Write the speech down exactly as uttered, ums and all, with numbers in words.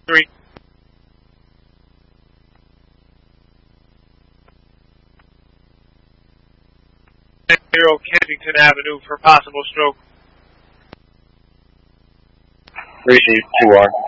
Three. Zero Kensington Avenue for possible stroke. Receive two R.